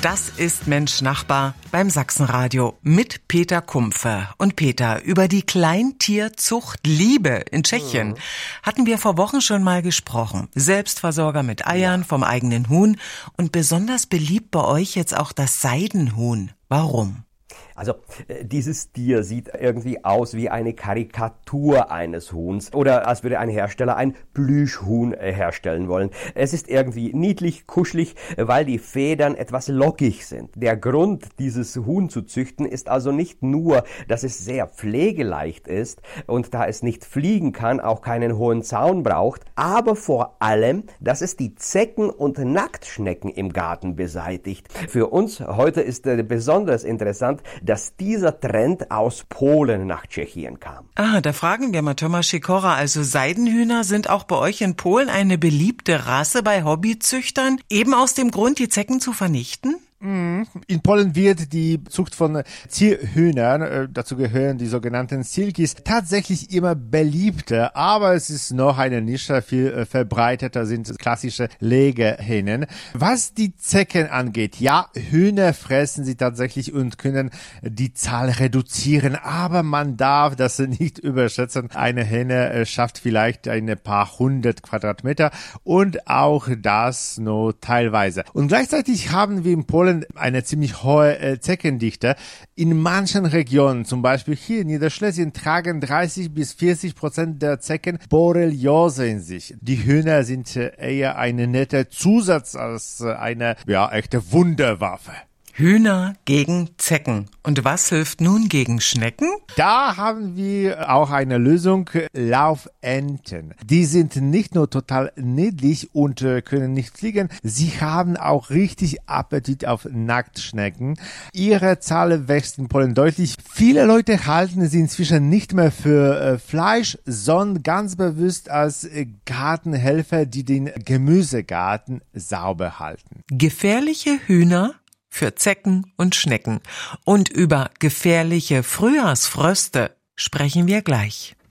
Das ist Mensch Nachbar beim Sachsenradio mit Peter Kumpfe. Und Peter, über die Kleintierzucht Liebe in Tschechien hatten wir vor Wochen schon mal gesprochen. Selbstversorger mit Eiern vom eigenen Huhn und besonders beliebt bei euch jetzt auch das Seidenhuhn. Warum? Also dieses Tier sieht irgendwie aus wie eine Karikatur eines Huhns oder als würde ein Hersteller ein Plüschhuhn herstellen wollen. Es ist irgendwie niedlich, kuschelig, weil die Federn etwas lockig sind. Der Grund, dieses Huhn zu züchten, ist also nicht nur, dass es sehr pflegeleicht ist und da es nicht fliegen kann, auch keinen hohen Zaun braucht, aber vor allem, dass es die Zecken und Nacktschnecken im Garten beseitigt. Für uns heute ist besonders interessant, dass dieser Trend aus Polen nach Tschechien kam. Da fragen wir mal Thomas Sikora. Also Seidenhühner sind auch bei euch in Polen eine beliebte Rasse bei Hobbyzüchtern, eben aus dem Grund, die Zecken zu vernichten? In Polen wird die Zucht von Zierhühnern, dazu gehören die sogenannten Silkis, tatsächlich immer beliebter, aber es ist noch eine Nische, viel verbreiteter sind klassische Legehennen. Was die Zecken angeht, ja, Hühner fressen sie tatsächlich und können die Zahl reduzieren, aber man darf das nicht überschätzen. Eine Henne schafft vielleicht ein paar hundert Quadratmeter und auch das nur teilweise. Und gleichzeitig haben wir in Polen eine ziemlich hohe Zeckendichte. In manchen Regionen, zum Beispiel hier in Niederschlesien, tragen 30-40% der Zecken Borreliose in sich. Die Hühner sind eher ein netter Zusatz als eine echte Wunderwaffe. Hühner gegen Zecken. Und was hilft nun gegen Schnecken? Da haben wir auch eine Lösung, Laufenten. Die sind nicht nur total niedlich und können nicht fliegen, sie haben auch richtig Appetit auf Nacktschnecken. Ihre Zahl wächst in Polen deutlich. Viele Leute halten sie inzwischen nicht mehr für Fleisch, sondern ganz bewusst als Gartenhelfer, die den Gemüsegarten sauber halten. Gefährliche Hühner für Zecken und Schnecken. Und über gefährliche Frühjahrsfröste sprechen wir gleich.